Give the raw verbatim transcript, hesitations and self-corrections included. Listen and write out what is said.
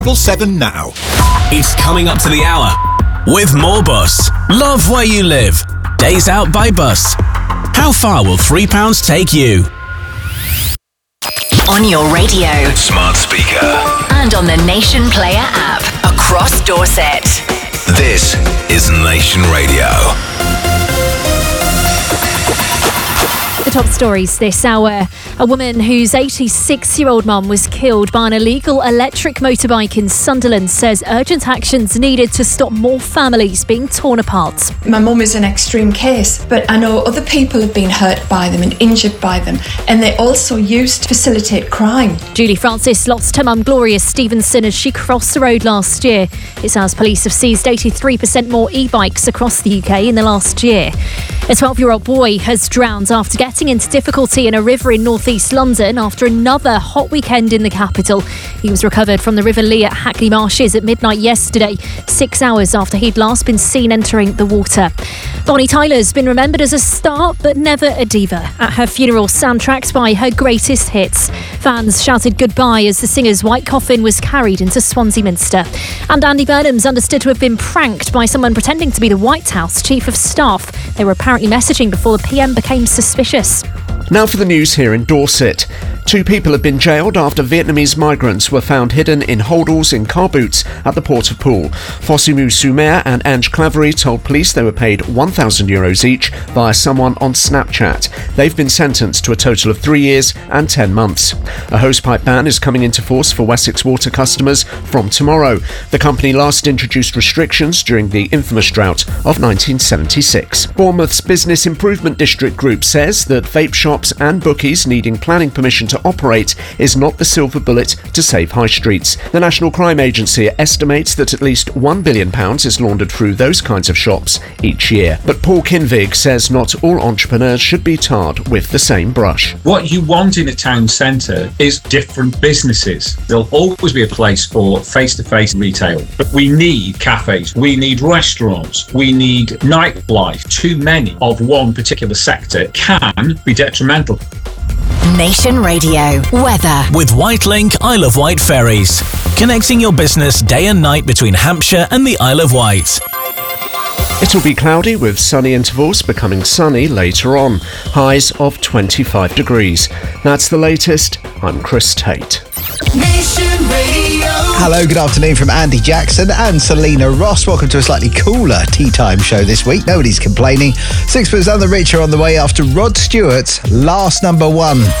seven now. It's coming up to the hour with More Bus. Love where you live. Days out by bus. How far will three pounds take you? On your radio, smart speaker, and on the Nation Player app across Dorset. This is Nation Radio. The top stories this hour. A woman whose eighty-six-year-old mum was killed by an illegal electric motorbike in Sunderland says urgent actions needed to stop more families being torn apart. My mum is an extreme case, but I know other people have been hurt by them and injured by them, and they also used to facilitate crime. Julie Francis lost her mum Gloria Stevenson as she crossed the road last year. It's as police have seized eighty-three percent more e-bikes across the U K in the last year. A twelve-year-old boy has drowned after getting into difficulty in a river in north east London after another hot weekend in the capital. He was recovered from the River Lee at Hackney Marshes at midnight yesterday, six hours after he'd last been seen entering the water. Bonnie Tyler's been remembered as a star but never a diva. At her funeral, soundtracked by her greatest hits. Fans shouted goodbye as the singer's white coffin was carried into Swansea Minster. And Andy Burnham's understood to have been pranked by someone pretending to be the White House Chief of Staff. They were apparently messaging before the P M became suspicious. Now for the news here in Dorset. Two people have been jailed after Vietnamese migrants were found hidden in holdalls in car boots at the Port of Poole. Fossimu Sumer and Ange Clavery told police they were paid one thousand euros each via someone on Snapchat. They've been sentenced to a total of three years and ten months. A hosepipe ban is coming into force for Wessex Water customers from tomorrow. The company last introduced restrictions during the infamous drought of nineteen seventy-six. Bournemouth's Business Improvement District Group says that vape shops and bookies needing planning permission to operate is not the silver bullet to save high streets. The National Crime Agency estimates that at least one billion pounds is laundered through those kinds of shops each year. But Paul Kinvig says not all entrepreneurs should be tarred with the same brush. What you want in a town centre is different businesses. There'll always be a place for face-to-face retail, but we need cafes, we need restaurants, we need nightlife. Too many of one particular sector can be detrimental. Nation Radio weather with Whitelink Isle of Wight ferries, connecting your business day and night between Hampshire and the Isle of Wight. It'll be cloudy with sunny intervals becoming sunny later on. Highs of twenty-five degrees. That's the latest. I'm Chris Tate. Nation Radio. Hello, good afternoon from Andy Jackson and Selena Ross. Welcome to a slightly cooler tea time show this week. Nobody's complaining. Sixpence and the Rich are on the way after Rod Stewart's last number one.